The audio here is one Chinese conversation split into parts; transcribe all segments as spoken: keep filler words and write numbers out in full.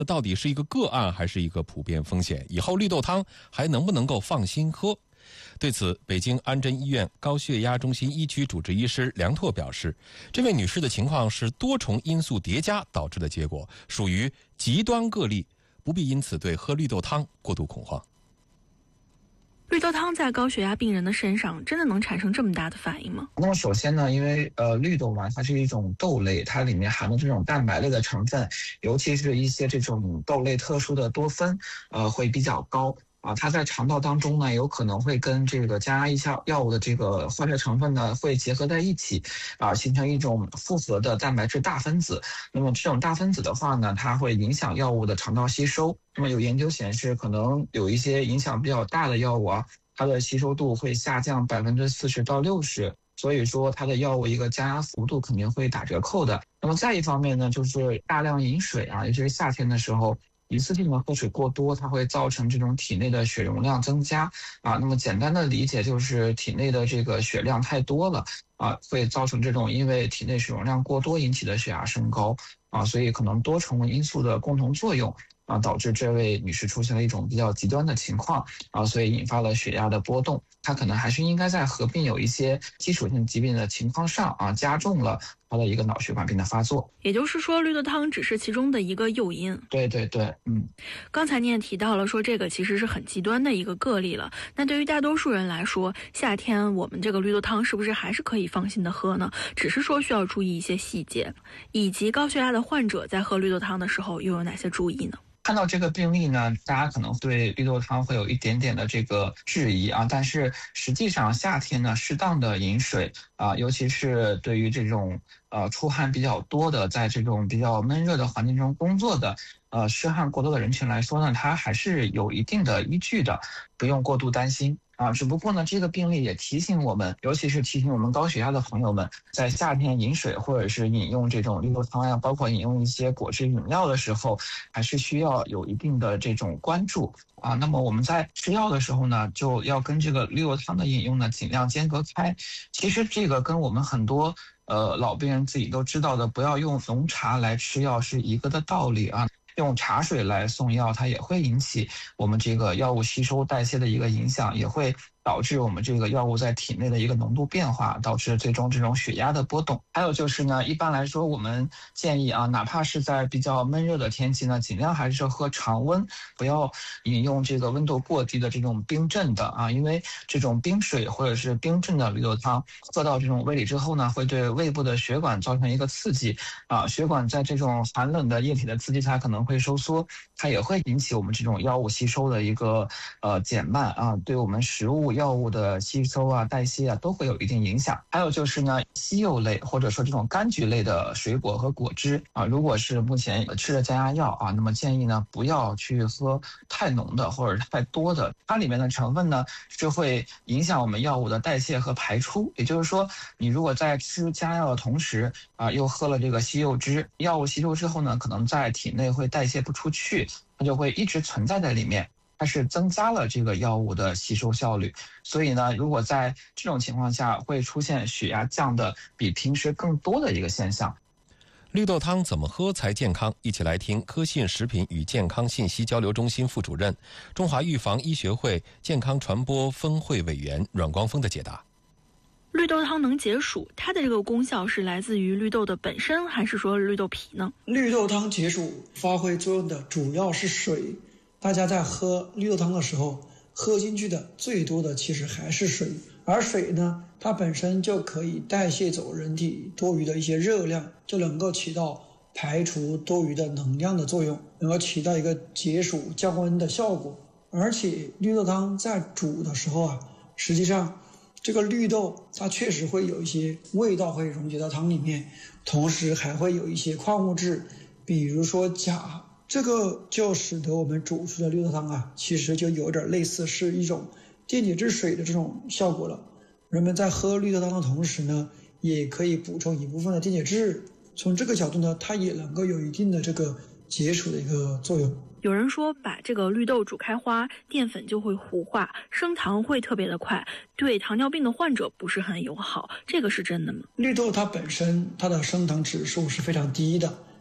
那到底是一个个案还是一个普遍风险？以后绿豆汤还能不能够放心喝？对此，北京安贞医院高血压中心一区主治医师梁拓表示，这位女士的情况是多重因素叠加导致的结果，属于极端个例，不必因此对喝绿豆汤过度恐慌。 绿豆汤在高血压病人的身上真的能产生这么大的反应吗？ 那么首先呢，因为呃绿豆嘛，它是一种豆类，它里面含的这种蛋白类的成分，尤其是一些这种豆类特殊的多酚，呃会比较高。啊，它在肠道当中呢，有可能会跟这个降压一下药物的这个化学成分呢，会结合在一起，啊，形成一种复合的蛋白质大分子。那么这种大分子的话呢，它会影响药物的肠道吸收。那么有研究显示，可能有一些影响比较大的药物啊，它的吸收度会下降百分之四十到六十。所以说它的药物一个降压幅度肯定会打折扣的。那么再一方面呢，就是大量饮水啊，尤其是夏天的时候。一次性的喝水过多，它会造成这种体内的血容量增加啊。那么简单的理解就是体内的这个血量太多了啊，会造成这种因为体内血容量过多引起的血压升高啊。所以可能多重因素的共同作用啊，导致这位女士出现了一种比较极端的情况啊，所以引发了血压的波动。她可能还是应该在合并有一些基础性疾病的情况上啊，加重了她的一个脑血管病的发作。 也就是说，绿豆汤只是其中的一个诱因。 对对对，嗯。 刚才你也提到了说这个其实是很极端的一个个例了。那对于大多数人来说，夏天我们这个绿豆汤是不是还是可以放心的喝呢？只是说需要注意一些细节，以及高血压的患者在喝绿豆汤的时候又有哪些注意呢？ 看到这个病例呢，大家可能对绿豆汤会有一点点的这个质疑啊，但是实际上夏天呢，适当的饮水啊，尤其是对于这种呃出汗比较多的，在这种比较闷热的环境中工作的，呃湿汗过多的人群来说呢，它还是有一定的依据的，不用过度担心。啊，只不过呢，这个病例也提醒我们，尤其是提醒我们高血压的朋友们，在夏天饮水或者是饮用这种绿豆汤呀，包括饮用一些果汁饮料的时候，还是需要有一定的这种关注啊。那么我们在吃药的时候呢，就要跟这个绿豆汤的饮用呢尽量间隔开。其实这个跟我们很多呃老病人自己都知道的，不要用浓茶来吃药是一个的道理啊。用茶水来送药，它也会引起我们这个药物吸收代谢的一个影响，也会导致我们这个药物在体内的一个浓度变化，导致最终这种血压的波动。还有就是呢，一般来说我们建议啊，哪怕是在比较闷热的天气呢，尽量还是喝常温，不要饮用这个温度过低的这种冰镇的啊，因为这种冰水或者是冰镇的绿豆汤喝到这种胃里之后呢，会对胃部的血管造成一个刺激啊，血管在这种寒冷的液体的刺激下可能会收缩，它也会引起我们这种药物吸收的一个呃减慢啊，对我们食物药物的吸收啊、代谢啊都会有一定影响。还有就是呢，西柚类或者说这种柑橘类的水果和果汁啊，如果是目前吃了降压药啊，那么建议呢不要去喝太浓的或者太多的，它里面的成分呢是会影响我们药物的代谢和排出。也就是说，你如果在吃降压药的同时啊，又喝了这个西柚汁，药物吸收之后呢，可能在体内会代谢不出去，它就会一直存在在里面。它是增加了这个药物的吸收效率，所以呢，如果在这种情况下会出现血压降的比平时更多的一个现象。 绿豆汤怎么喝才健康？一起来听科信食品与健康信息交流中心副主任、中华预防医学会健康传播分会委员阮光峰的解答。 绿豆汤能解暑，它的这个功效是来自于绿豆的本身，还是说绿豆皮呢？ 绿豆汤解暑发挥作用的主要是水。大家在喝绿豆汤的时候，喝进去的最多的其实还是水，而水呢，它本身就可以代谢走人体多余的一些热量，就能够起到排除多余的能量的作用，能够起到一个解暑降温的效果。而且绿豆汤在煮的时候啊，实际上这个绿豆它确实会有一些味道会溶解到汤里面，同时还会有一些矿物质，比如说钾，这个就使得我们煮出的绿豆汤啊，其实就有点类似是一种电解质水的这种效果了。人们在喝绿豆汤的同时呢，也可以补充一部分的电解质，从这个角度呢，它也能够有一定的这个解暑的一个作用。 有人说把这个绿豆煮开花，淀粉就会糊化，升糖会特别的快，对糖尿病的患者不是很友好，这个是真的吗？ 绿豆它本身它的升糖指数是非常低的，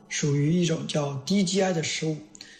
属于一种叫低 G I 的食物。